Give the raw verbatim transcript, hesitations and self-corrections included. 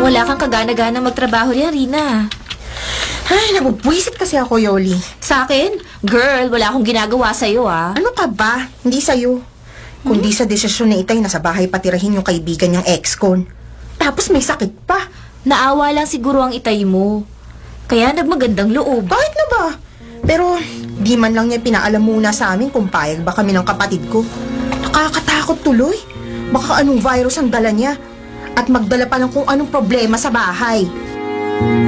wala kang kagana-gana magtrabaho riyan, Rina. Ay, nabubwisit kasi ako, Yoli. Sa akin, girl, wala akong ginagawa sa'yo, ah. Ano ka ba? Hindi sa'yo. Kundi sa desisyon ni Itay na sa bahay patirahin yung kaibigan niyang ex-con. Tapos may sakit pa. Naawa lang siguro ang itay mo. Kaya nagmagandang loob. Kahit na ba? Pero di man lang niya pinaalam muna sa amin kung payag ba kami ng kapatid ko. Nakakatakot tuloy. Baka anong virus ang dala niya. At magdala pa ng kung anong problema sa bahay.